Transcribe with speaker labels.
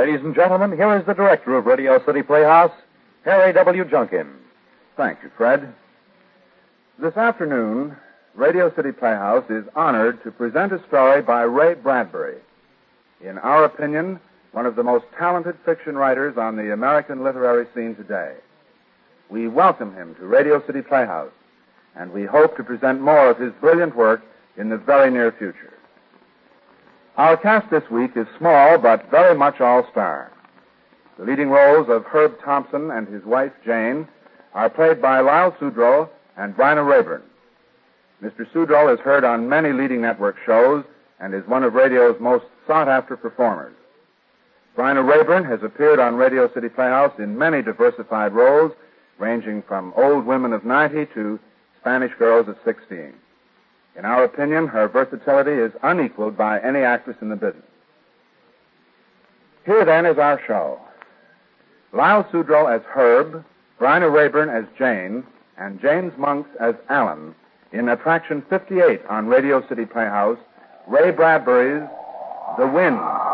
Speaker 1: Ladies and gentlemen, here is the director of Radio City Playhouse, Harry W. Junkin.
Speaker 2: Thank you, Fred. This afternoon, Radio City Playhouse is honored to present a story by Ray Bradbury. In our opinion, one of the most talented fiction writers on the American literary scene today. We welcome him to Radio City Playhouse, and we hope to present more of his brilliant work in the very near future. Our cast this week is small, but very much all-star. The leading roles of Herb Thompson and his wife, Jane, are played by Lyle Sudrow and Bryna Raeburn. Mr. Sudrow is heard on many leading network shows and is one of radio's most sought-after performers. Bryna Raeburn has appeared on Radio City Playhouse in many diversified roles, ranging from old women of 90 to Spanish girls of 16. In our opinion, her versatility is unequaled by any actress in the business. Here, then, is our show. Lyle Sudrow as Herb, Bryna Raeburn as Jane, and James Monks as Alan in Attraction 58 on Radio City Playhouse, Ray Bradbury's The Wind.